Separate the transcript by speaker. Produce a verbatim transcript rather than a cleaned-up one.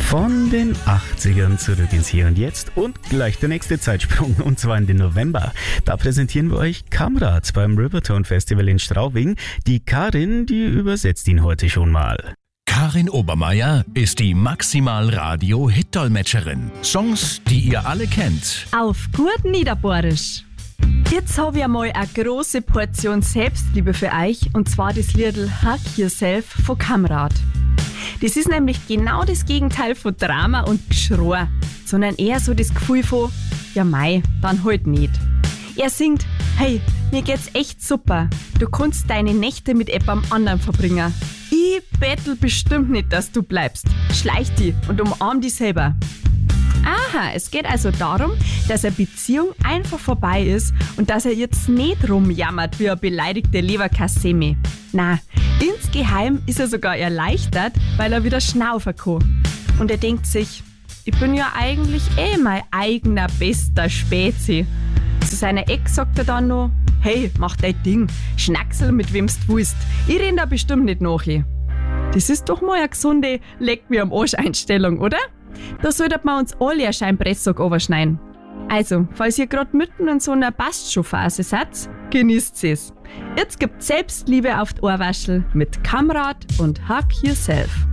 Speaker 1: Von den achtzigern zurück ins Hier und Jetzt und gleich der nächste Zeitsprung, und zwar in den November. Da präsentieren wir euch Kamrat beim Rivertone Festival in Straubing. Die Karin, die übersetzt ihn heute schon mal.
Speaker 2: Karin Obermeier ist die Maximal-Radio-Hit-Dolmetscherin. Songs, die ihr alle kennt.
Speaker 3: Auf gut Niederbohrisch. Jetzt habe ich einmal eine große Portion Selbstliebe für euch, und zwar das Liedl Hug Yourself von Kamrat. Das ist nämlich genau das Gegenteil von Drama und Geschrei, sondern eher so das Gefühl von, ja mei, dann halt nicht. Er singt, hey, mir geht's echt super, du kannst deine Nächte mit jemandem anderen verbringen. Ich bettel bestimmt nicht, dass du bleibst. Schleich dich und umarm dich selber. Aha, es geht also darum, dass eine Beziehung einfach vorbei ist und dass er jetzt nicht rumjammert wie eine beleidigte Leberkassemme. Na, insgeheim ist er sogar erleichtert, weil er wieder schnaufen kann. Und er denkt sich, ich bin ja eigentlich eh mein eigener bester Spezi. Zu seiner Ex sagt er dann noch, hey, mach dein Ding, schnacksel mit wem's du willst. Ich renn da bestimmt nicht nach. Das ist doch mal eine gesunde Leck mir am Arsch Einstellung, oder? Da sollten wir uns alle einen Scheinpresssack überschneiden. Also, falls ihr gerade mitten in so einer Passt-schon-Phase seid, genießt es. Jetzt gibt Selbstliebe auf die Ohrwaschel mit Kamrat und Hug Yourself.